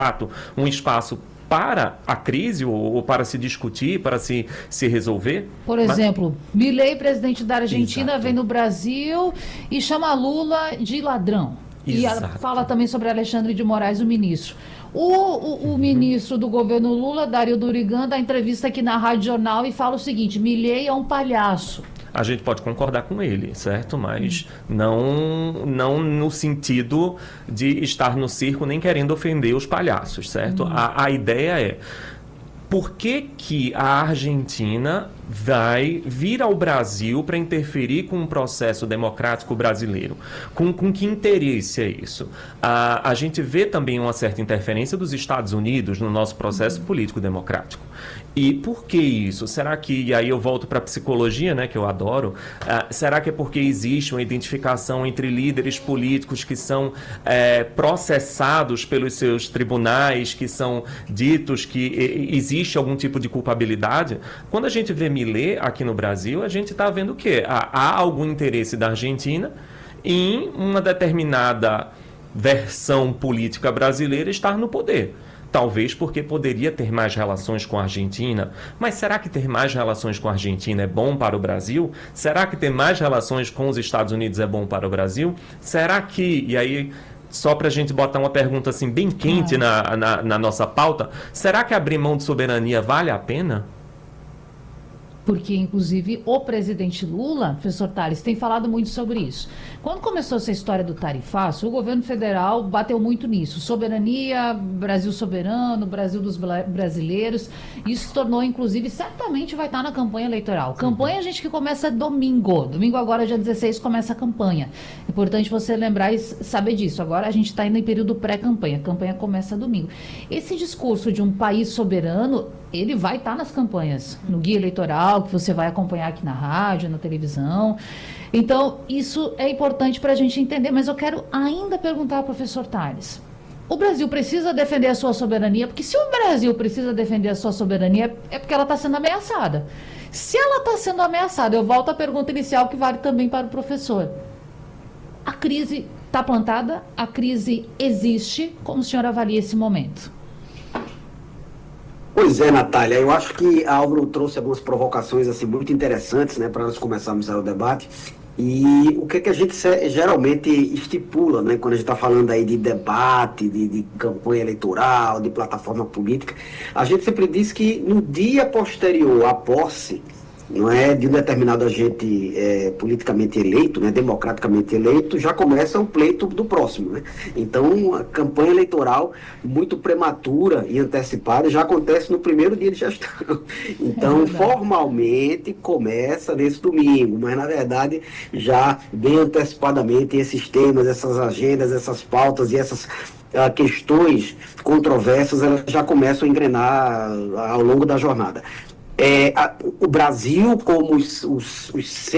fato um espaço para a crise ou para se discutir, para se resolver? Por exemplo, Milei, presidente da Argentina, Exato. vem no Brasil e chama Lula de ladrão. E ela Exato. fala também sobre Alexandre de Moraes, o ministro. O ministro do governo Lula, Dario Durigan, dá entrevista aqui na Rádio Jornal e fala o seguinte: Milei é um palhaço. A gente pode concordar com ele, certo? Mas não no sentido de estar no circo nem querendo ofender os palhaços, certo? A ideia é: por que a Argentina vai vir ao Brasil para interferir com o processo democrático brasileiro? Com que interesse é isso? A gente vê também uma certa interferência dos Estados Unidos no nosso processo político-democrático. E por que isso? Será que, e aí eu volto para a psicologia, né, que eu adoro, será que é porque existe uma identificação entre líderes políticos que são processados pelos seus tribunais, que são ditos que existe algum tipo de culpabilidade? Quando a gente vê Milei aqui no Brasil, a gente está vendo o quê? Há algum interesse da Argentina em uma determinada versão política brasileira estar no poder. Talvez porque poderia ter mais relações com a Argentina. Mas será que ter mais relações com a Argentina é bom para o Brasil? Será que ter mais relações com os Estados Unidos é bom para o Brasil? Será que, e aí, só para a gente botar uma pergunta assim bem quente na nossa pauta, será que abrir mão de soberania vale a pena? Porque, inclusive, o presidente Lula, professor Tales, tem falado muito sobre isso. Quando começou essa história do tarifaço, o governo federal bateu muito nisso. Soberania, Brasil soberano, Brasil dos brasileiros. Isso se tornou, inclusive, certamente vai estar na campanha eleitoral. Campanha, a gente que começa domingo. Domingo agora, dia 16, começa a campanha. Importante você lembrar e saber disso. Agora a gente está indo em período pré-campanha. A campanha começa domingo. Esse discurso de um país soberano, ele vai estar nas campanhas, no guia eleitoral, que você vai acompanhar aqui na rádio, na televisão. Então, isso é importante para a gente entender, mas eu quero ainda perguntar ao professor Tales. O Brasil precisa defender a sua soberania, porque se o Brasil precisa defender a sua soberania, é porque ela está sendo ameaçada. Se ela está sendo ameaçada, eu volto à pergunta inicial, que vale também para o professor. A crise está plantada, a crise existe, como o senhor avalia esse momento? Pois é, Natália, eu acho que a Álvaro trouxe algumas provocações assim, muito interessantes, né, para nós começarmos o debate. E o que a gente geralmente estipula, né, quando a gente está falando aí de debate, de campanha eleitoral, de plataforma política, a gente sempre diz que no dia posterior à posse, não é, de um determinado agente politicamente eleito, né, democraticamente eleito, já começa o pleito do próximo, né? Então, a campanha eleitoral muito prematura e antecipada já acontece no primeiro dia de gestão. Então, formalmente, começa nesse domingo, mas, na verdade, já bem antecipadamente esses temas, essas agendas, essas pautas e essas questões controversas, elas já começam a engrenar ao longo da jornada. O Brasil, como os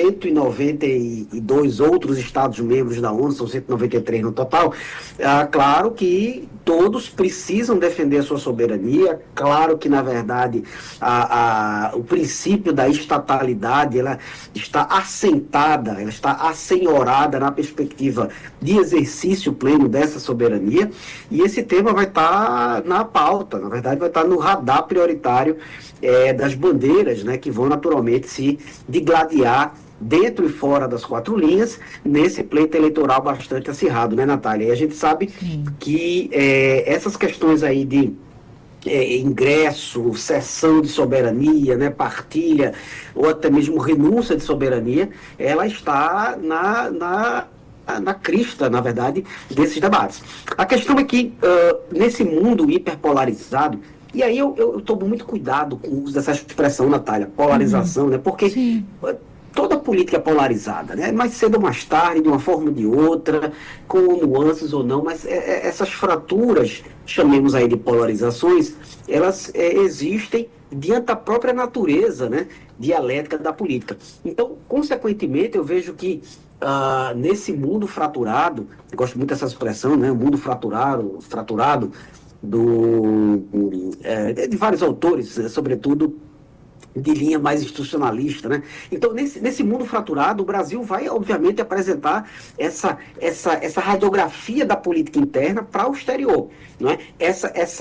192 outros Estados-membros da ONU, são 193 no total, claro que todos precisam defender a sua soberania, claro que, na verdade, o princípio da estatalidade, ela está assentada, ela está assenhorada na perspectiva de exercício pleno dessa soberania, e esse tema vai estar na pauta, na verdade vai estar no radar prioritário das bandeiras, né, que vão naturalmente se digladiar dentro e fora das quatro linhas, nesse pleito eleitoral bastante acirrado, né, Natália? E a gente sabe que essas questões aí de ingresso, cessão de soberania, né, partilha, ou até mesmo renúncia de soberania, ela está na crista, na verdade, desses debates. A questão é que, nesse mundo hiperpolarizado, e aí eu tomo muito cuidado com o uso dessa expressão, Natália, polarização, né? Porque toda política é polarizada, né? Mais cedo ou mais tarde, de uma forma ou de outra, com nuances ou não, mas essas fraturas, chamemos aí de polarizações, elas existem diante da própria natureza, né, dialética da política. Então, consequentemente, eu vejo que nesse mundo fraturado, eu gosto muito dessa expressão, né, o mundo fraturado de vários autores, sobretudo de linha mais institucionalista, né? Então, nesse mundo fraturado, o Brasil vai, obviamente, apresentar essa radiografia da política interna para o exterior, não é? Essa